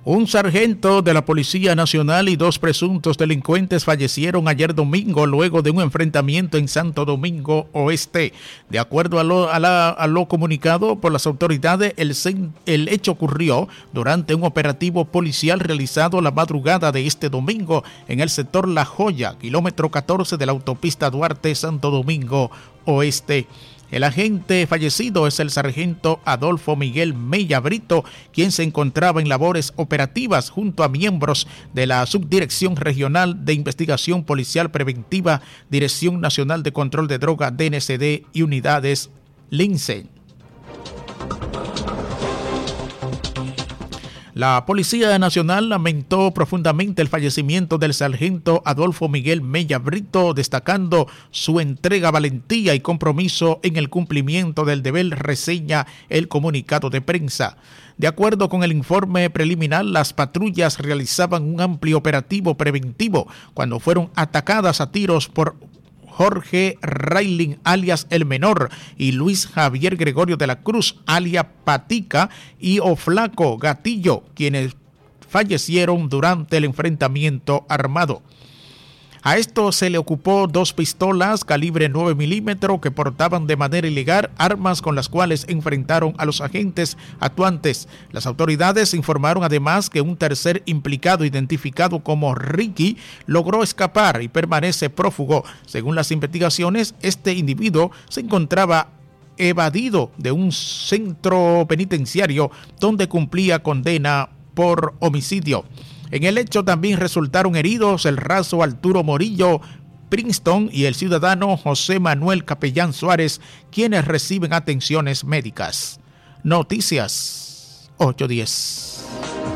Un sargento de la Policía Nacional y 2 presuntos delincuentes fallecieron ayer domingo luego de un enfrentamiento en Santo Domingo Oeste. De acuerdo a lo comunicado por las autoridades, el hecho ocurrió durante un operativo policial realizado la madrugada de este domingo en el sector La Joya, kilómetro 14 de la autopista Duarte, Santo Domingo Oeste. El agente fallecido es el sargento Adolfo Miguel Mella Brito, quien se encontraba en labores operativas junto a miembros de la Subdirección Regional de Investigación Policial Preventiva, Dirección Nacional de Control de Droga, DNCD y unidades LINCE. La Policía Nacional lamentó profundamente el fallecimiento del sargento Adolfo Miguel Mella Brito, destacando su entrega, valentía y compromiso en el cumplimiento del deber, reseña el comunicado de prensa. De acuerdo con el informe preliminar, las patrullas realizaban un amplio operativo preventivo cuando fueron atacadas a tiros por Jorge Raylin, alias El Menor, y Luis Javier Gregorio de la Cruz, alias Patica, y Oflaco Gatillo, quienes fallecieron durante el enfrentamiento armado. A esto se le ocupó 2 pistolas calibre 9 milímetros que portaban de manera ilegal, armas con las cuales enfrentaron a los agentes actuantes. Las autoridades informaron además que un tercer implicado, identificado como Ricky, logró escapar y permanece prófugo. Según las investigaciones, este individuo se encontraba evadido de un centro penitenciario donde cumplía condena por homicidio. En el hecho también resultaron heridos el raso Arturo Morillo Princeton y el ciudadano José Manuel Capellán Suárez, quienes reciben atenciones médicas. Noticias 810.